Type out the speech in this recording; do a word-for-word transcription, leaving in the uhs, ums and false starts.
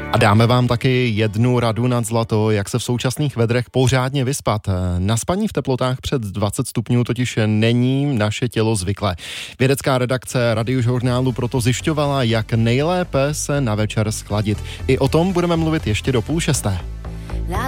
A dáme vám taky jednu radu nad zlato, jak se v současných vedrech pořádně vyspat. Na spaní v teplotách před dvacet stupňů totiž není naše tělo zvyklé. Vědecká redakce Radiožurnálu proto zjišťovala, jak nejlépe se na večer schladit. I o tom budeme mluvit ještě do půl šesté.